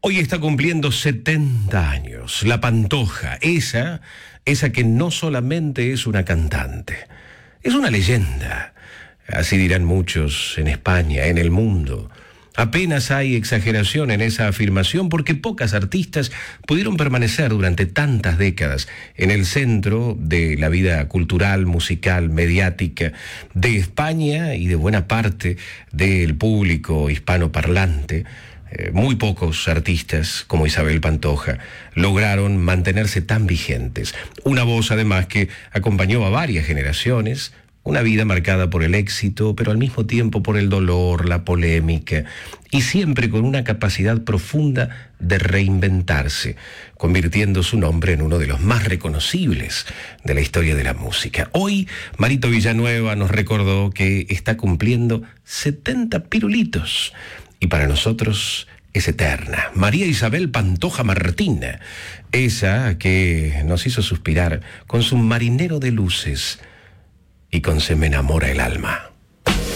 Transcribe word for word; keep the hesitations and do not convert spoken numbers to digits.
Hoy está cumpliendo setenta años, La Pantoja, esa, esa que no solamente es una cantante, es una leyenda. Así dirán muchos en España, en el mundo. Apenas hay exageración en esa afirmación porque pocas artistas pudieron permanecer durante tantas décadas en el centro de la vida cultural, musical, mediática de España y de buena parte del público hispanoparlante. Eh, muy pocos artistas como Isabel Pantoja lograron mantenerse tan vigentes. Una voz además que acompañó a varias generaciones. Una vida marcada por el éxito, pero al mismo tiempo por el dolor, la polémica, y siempre con una capacidad profunda de reinventarse, convirtiendo su nombre en uno de los más reconocibles de la historia de la música. Hoy, Marito Villanueva nos recordó que está cumpliendo setenta pirulitos, y para nosotros es eterna. María Isabel Pantoja Martina, esa que nos hizo suspirar con su marinero de luces, y con Se me enamora el alma.